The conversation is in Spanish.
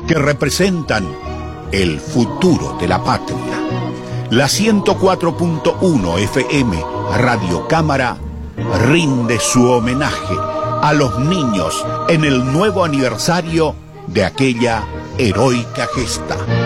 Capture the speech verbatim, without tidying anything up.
que representan el futuro de la patria. La ciento cuatro punto uno F M Radio Cámara rinde su homenaje a los niños en el nuevo aniversario de aquella heroica gesta.